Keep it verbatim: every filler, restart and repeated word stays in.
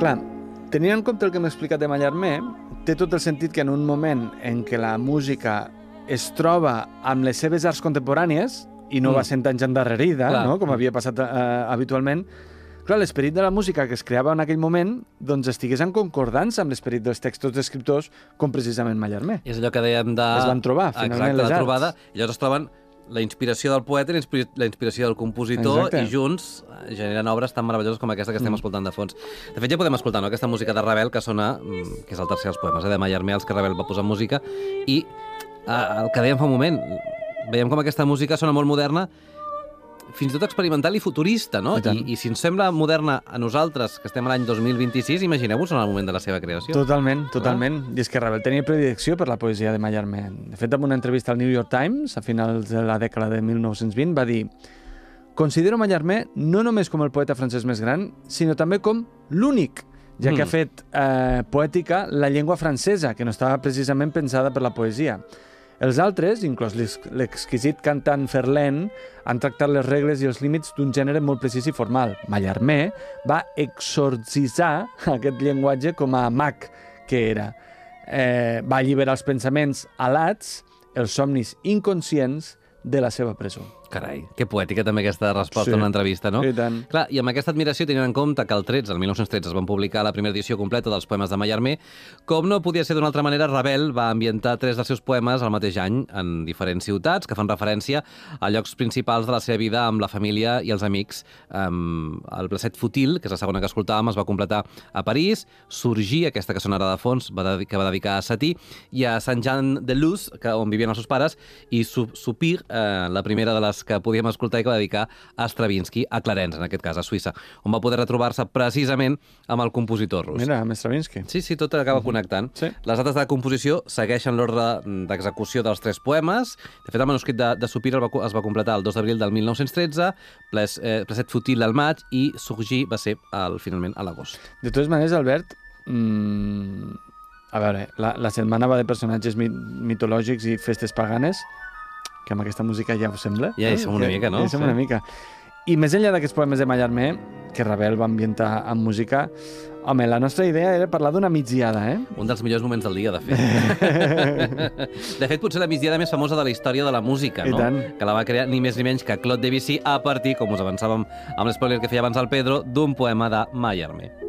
Clar, tenint en compte el que hem explicat de Mallarmé, té tot el sentit que en un moment en què la música es troba amb les seves arts contemporànies i no mm. va cent anys endarrerida, no? Com havia passat uh, habitualment, clar, l'esperit de la música que es creava en aquell moment doncs estigués en concordança amb l'esperit dels textos d'escriptors com precisament Mallarmé. És allò que dèiem de... Es van trobar, finalment, Exacte, les arts. Trobada, i llavors es troben la inspiració del poeta i la inspiració del compositor. Exacte. I junts generen obres tan meravelloses com aquesta que estem mm. escoltant de fons. De fet, ja podem escoltar, no?, aquesta música de Ravel que sona, que és el tercer dels poemes, eh, de Mallarmé, els que Ravel va posar música, i eh, el que dèiem fa un moment, veiem com aquesta música sona molt moderna, fins i tot experimental i futurista, no? I, I, I si ens sembla moderna a nosaltres, que estem a l'any dos mil vint-i-sis, imagineu-vos en el moment de la seva creació. Totalment, totalment. Ah. I és que Ravel tenia predilecció per la poesia de Mallarmé. De fet, en una entrevista al New York Times, a finals de la dècada de mil nou-cents vint, va dir: considero Mallarmé no només com el poeta francès més gran, sinó també com l'únic, ja que mm. ha fet eh, poètica la llengua francesa, que no estava precisament pensada per la poesia. Els altres, inclòs l'exquisit cantant Verlaine, han tractat les regles i els límits d'un gènere molt precís i formal. Mallarmé va exorcitzar aquest llenguatge com a mag que era. Eh, va alliberar els pensaments alats, els somnis inconscients de la seva presó. Carai, que poètica també aquesta resposta sí. a una entrevista, no? I tant. Clar, i amb aquesta admiració tenint en compte que el tretze, el mil nou-cents tretze, es van publicar la primera edició completa dels poemes de Mallarmé, com no podia ser d'una altra manera, Ravel va ambientar tres dels seus poemes al mateix any en diferents ciutats que fan referència a llocs principals de la seva vida amb la família i els amics. Um, el Placet Fútil, que és la segona que escoltàvem, es va completar a París, Sorgir, aquesta que sonarà de fons, va que va dedicar a Satie, i a Saint-Jean-de-Luz, on vivien els seus pares, i Soupir, eh, la primera de les que podíem escoltar i que va dedicar a Stravinsky, a Clarens, en aquest cas, a Suïssa, on va poder retrobar-se precisament amb el compositor rus. Mira, amb Stravinsky. Sí, sí, tot acaba uh-huh. connectant. Sí. Les dates de composició segueixen l'ordre d'execució dels tres poemes. De fet, el manuscrit de, de Soupir va, es va completar el dos d'abril del mil nou-cents tretze, Ples, eh, Placet Fútil al maig i Sorgir va ser el, finalment a l'agost. De totes maneres, Albert, mmm, a veure, la, la setmana va de personatges mit mitològics i festes paganes, que amb aquesta música ja us sembla? Ja hi som una mica, no? Ja hi som sí. una mica. I més enllà d'aquests poemes de Mallarmé, que Ravel va ambientar amb música, home, la nostra idea era parlar d'una migdiada, eh? Un dels millors moments del dia, de fet. De fet, potser la migdiada més famosa de la història de la música, no? Que la va crear ni més ni menys que Claude Debussy a partir, com us avançàvem amb l'espoiler que feia abans el Pedro, d'un poema de Mallarmé.